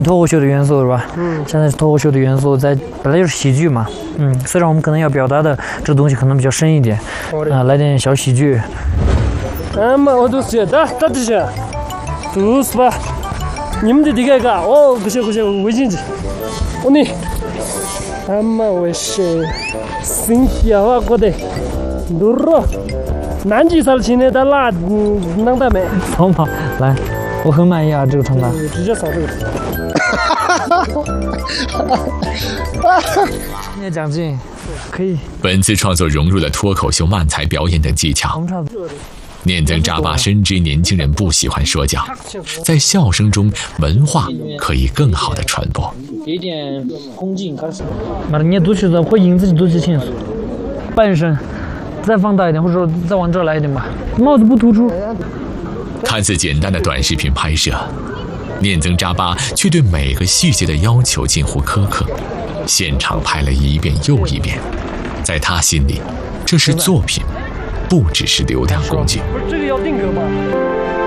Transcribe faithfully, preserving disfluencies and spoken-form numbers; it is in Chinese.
脱口秀的元素是吧？嗯，现在是脱口秀的元素在本来就是喜剧嘛。嗯，虽然我们可能要表达的这个东西可能比较深一点，啊，来点小喜剧。 嗯嘛，我都写的，这这些，都是吧？你们的这个个，哦，不行不行，微信去，我呢，嗯嘛，我是新鲜话过的，多热，南极啥的现在在哪弄的没？ 好嘛，来。我很满意啊，这个穿搭。 直接扫这个。 谢谢奖金，可以。 本次创作融入了脱口秀、漫才表演等技巧。念曾扎巴深知年轻人不喜欢说教，在笑声中，文化可以更好的传播。 给点恭敬开始。妈的，你读曲子会引自己读起清楚。半声，再放大一点，或者说再往这儿来一点吧。帽子不突出。 看似简单的短视频拍摄，念曾扎巴却对每个细节的要求近乎苛刻，现场拍了一遍又一遍。在他心里，这是作品，不只是流量工具。 不是这个要定格吗？